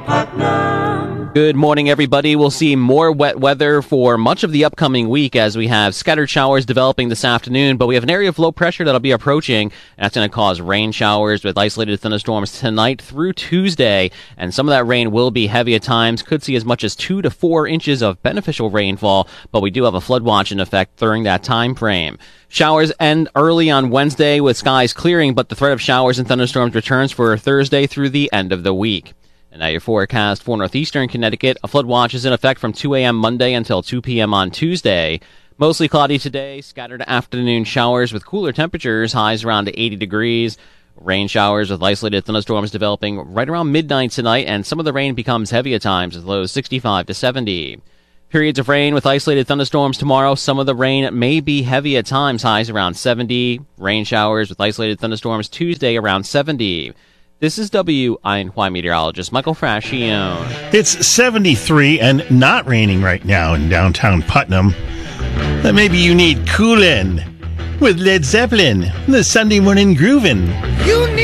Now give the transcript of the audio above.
Putnam. Good morning, everybody. We'll see more wet weather for much of the upcoming week as we have scattered showers developing this afternoon, but we have an area of low pressure that'll be approaching, and that's going to cause rain showers with isolated thunderstorms tonight through Tuesday, and some of that rain will be heavy at times. Could see as much as 2 to 4 inches of beneficial rainfall, but we do have a flood watch in effect during that time frame. Showers end early on Wednesday with skies clearing, but the threat of showers and thunderstorms returns for Thursday through the end of the week. And now your forecast for northeastern Connecticut. A flood watch is in effect from 2 a.m. Monday until 2 p.m. on Tuesday. Mostly cloudy today, scattered afternoon showers with cooler temperatures, highs around 80 degrees. Rain showers with isolated thunderstorms developing right around midnight tonight, and some of the rain becomes heavy at times with lows 65 to 70. Periods of rain with isolated thunderstorms tomorrow. Some of the rain may be heavy at times, highs around 70. Rain showers with isolated thunderstorms Tuesday around 70. This is WINY meteorologist Michael Frascione. It's 73 and not raining right now in downtown Putnam. But maybe you need coolin' with Led Zeppelin, the Sunday morning groovin'.